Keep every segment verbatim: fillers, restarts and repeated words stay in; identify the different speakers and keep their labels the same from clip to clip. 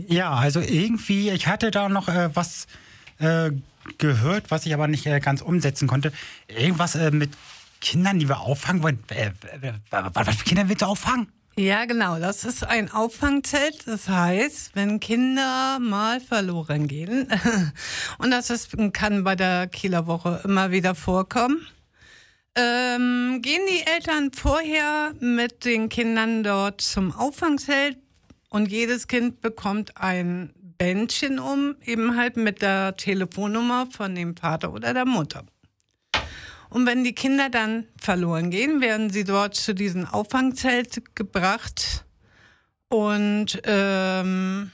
Speaker 1: Ja, also irgendwie, ich hatte da noch äh, was äh, gehört, was ich aber nicht äh, ganz umsetzen konnte. Irgendwas äh, mit Kindern, die wir auffangen wollen. Äh, was für Kinder willst du auffangen?
Speaker 2: Ja, genau. Das ist ein Auffangzelt. Das heißt, wenn Kinder mal verloren gehen, und das ist, kann bei der Kieler Woche immer wieder vorkommen, ähm, gehen die Eltern vorher mit den Kindern dort zum Auffangzelt und jedes Kind bekommt ein Bändchen um, eben halt mit der Telefonnummer von dem Vater oder der Mutter. Und wenn die Kinder dann verloren gehen, werden sie dort zu diesem Auffangzelt gebracht und ähm,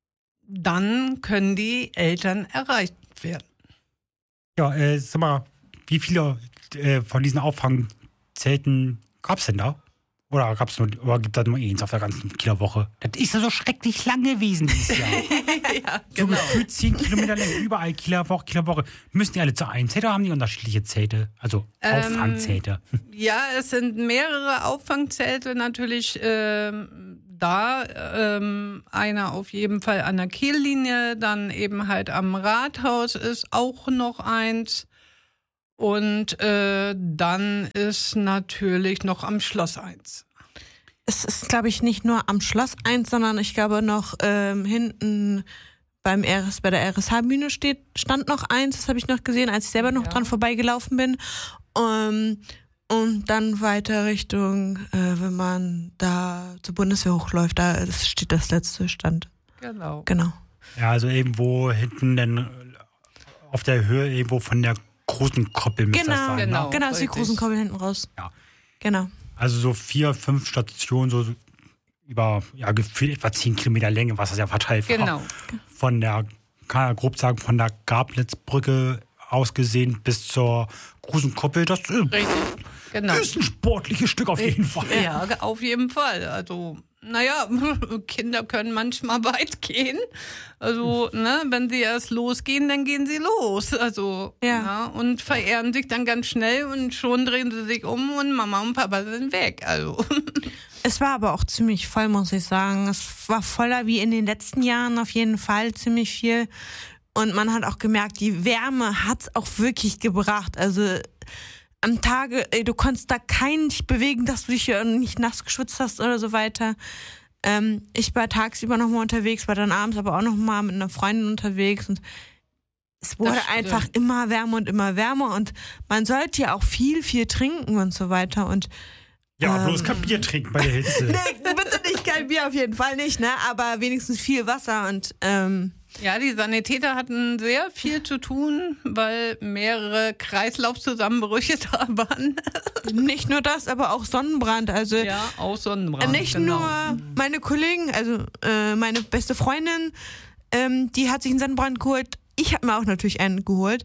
Speaker 2: dann können die Eltern erreicht werden.
Speaker 1: Ja, äh, sag mal, wie viele äh, von diesen Auffangzelten gab es denn da? Oder gab's nur, oder gibt es da nur eins auf der ganzen Kieler Woche? Das ist ja so schrecklich lang gewesen dieses Jahr.
Speaker 2: Ja,
Speaker 1: so
Speaker 2: genau.
Speaker 1: gefühlt zehn Kilometer lang, überall Kieler Woche, Kieler Woche. Müssen die alle zu einem Zelt oder haben die unterschiedliche Zelte? Also Auffangzelte.
Speaker 2: Ähm, ja, es sind mehrere Auffangzelte natürlich ähm, da. Ähm, einer auf jeden Fall an der Kiellinie, dann eben halt am Rathaus ist auch noch eins. Und äh, dann ist natürlich noch am Schloss eins.
Speaker 3: Es ist, glaube ich, nicht nur am Schloss eins, sondern ich glaube noch ähm, hinten beim R S, bei der R S H-Bühne steht, stand noch eins. Das habe ich noch gesehen, als ich selber noch ja. dran vorbeigelaufen bin. Um, und dann weiter Richtung, äh, wenn man da zur Bundeswehr hochläuft, da steht das letzte Stand.
Speaker 2: Genau.
Speaker 3: Genau.
Speaker 1: Ja, also irgendwo hinten dann auf der Höhe, irgendwo von der großen Koppel müsste
Speaker 3: genau,
Speaker 1: das sein.
Speaker 3: Genau,
Speaker 1: ne?
Speaker 3: genau, ist die großen Koppel hinten raus.
Speaker 1: Ja.
Speaker 3: Genau.
Speaker 1: Also so vier, fünf Stationen, so über, ja, gefühlt etwa zehn Kilometer Länge, was das ja verteilt war.
Speaker 2: Genau.
Speaker 1: Von der, kann man grob sagen, von der Garblitzbrücke aus gesehen bis zur großen Koppel. Das äh,
Speaker 2: Richtig, genau.
Speaker 1: ist ein sportliches Stück auf jeden Fall.
Speaker 2: Ja, auf jeden Fall. Also, naja, Kinder können manchmal weit gehen. Also, ne, wenn sie erst losgehen, dann gehen sie los. Also,
Speaker 3: ja.
Speaker 2: ja, und verehren sich dann ganz schnell und schon drehen sie sich um und Mama und Papa sind weg. Also.
Speaker 3: Es war aber auch ziemlich voll, muss ich sagen. Es war voller wie in den letzten Jahren auf jeden Fall, ziemlich viel. Und man hat auch gemerkt, die Wärme hat's auch wirklich gebracht. Also am Tage, ey, du konntest da keinen nicht bewegen, dass du dich nicht nass geschwitzt hast oder so weiter. Ähm, ich war tagsüber noch mal unterwegs, war dann abends aber auch noch mal mit einer Freundin unterwegs und es wurde einfach immer wärmer und immer wärmer und man sollte ja auch viel, viel trinken und so weiter und
Speaker 1: ja, ähm, bloß kein Bier trinken bei der Hitze.
Speaker 3: Nee, bitte nicht kein Bier, auf jeden Fall nicht, ne? Aber wenigstens viel Wasser und ähm,
Speaker 2: ja, die Sanitäter hatten sehr viel zu tun, weil mehrere Kreislaufzusammenbrüche da waren.
Speaker 3: Nicht nur das, aber auch Sonnenbrand. Also
Speaker 2: ja, auch Sonnenbrand.
Speaker 3: Nicht
Speaker 2: genau.
Speaker 3: nur meine Kollegen, also äh, meine beste Freundin, ähm, die hat sich einen Sonnenbrand geholt. Ich habe mir auch natürlich einen geholt.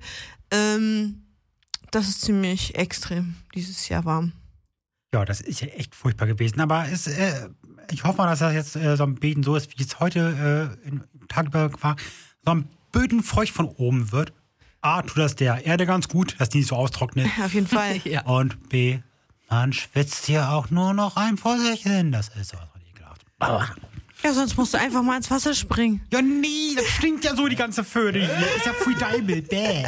Speaker 3: Ähm, das ist ziemlich extrem dieses Jahr warm.
Speaker 1: Ja, das ist ja echt furchtbar gewesen. Aber es, äh, ich hoffe mal, dass das jetzt äh, so ein Beten so ist, wie es heute äh, im Tag über war, so ein Böden feucht von oben wird. A, tut das der Erde ganz gut, dass die nicht so austrocknet.
Speaker 3: Auf jeden Fall.
Speaker 2: Ja.
Speaker 1: Und B, man schwitzt hier auch nur noch ein vor sich hin. Das ist sowas von ekelhaft.
Speaker 3: Ja, sonst musst du einfach mal ins Wasser springen.
Speaker 1: Ja, nee, das stinkt ja so, die ganze Föhne hier. Ist ja voll Deibel. Bäh.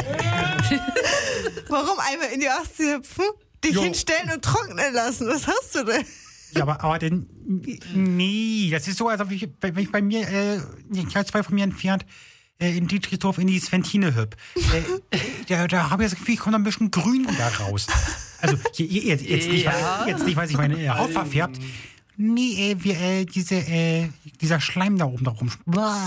Speaker 3: Warum einmal in die Ostsee hüpfen, dich jo. hinstellen und trocknen lassen? Was hast du denn?
Speaker 1: Ja, aber, aber denn, nee, das ist so, als ob ich, wenn ich bei mir, äh, ich habe zwei von mir entfernt, äh, in Dietrichsdorf in die Sventine hüpp. Äh, da da habe ich das Gefühl, ich komme da ein bisschen grün da raus. Also, jetzt, jetzt, nicht,
Speaker 2: ja.
Speaker 1: weil, jetzt nicht, weil sich meine äh, Haut verfärbt. Nee, äh, wir, äh, diese, äh, dieser Schleim da oben da rum.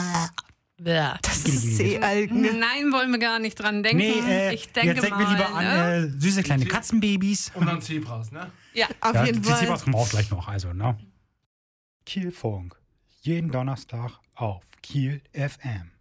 Speaker 3: Das ist Seealgen.
Speaker 2: Nein, wollen wir gar nicht dran denken.
Speaker 1: Nee, äh,
Speaker 2: ich denke
Speaker 1: jetzt denken
Speaker 2: mal,
Speaker 1: wir lieber an äh, süße kleine Katzenbabys.
Speaker 4: Und dann Zebras, ne?
Speaker 2: Ja,
Speaker 3: auf
Speaker 1: ja,
Speaker 3: jeden
Speaker 1: die
Speaker 3: Fall.
Speaker 1: Die Zebras kommen auch gleich noch, also, ne? Kielfunk. Jeden Donnerstag auf Kiel F M.